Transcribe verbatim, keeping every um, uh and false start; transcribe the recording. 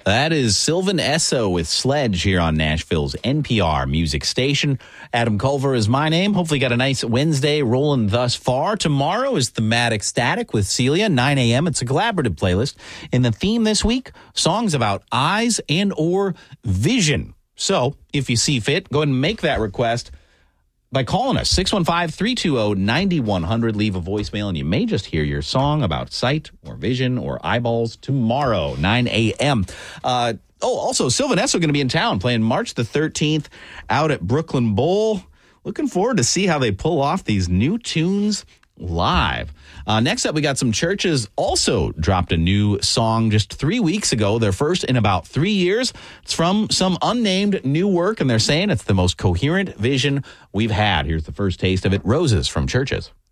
That is Sylvan Esso with Sledge here on Nashville's N P R music station. Adam Culver is my name. Hopefully got a nice Wednesday rolling thus far. Tomorrow is Thematic Static with Celia, nine a.m. It's a collaborative playlist. And the theme this week, songs about eyes and or vision. So if you see fit, go ahead and make that request by calling us, six one five, three two zero, nine one zero zero. Leave a voicemail, and you may just hear your song about sight or vision or eyeballs tomorrow, nine a.m. Uh, oh, also, Sylvan Esso going to be in town playing March the thirteenth out at Brooklyn Bowl. Looking forward to see how they pull off these new tunes live. Uh, next up, we got some churches also dropped a new song just three weeks ago, their first in about three years. It's from some unnamed new work, and they're saying it's the most coherent vision we've had. Here's the first taste of it, Roses from Churches.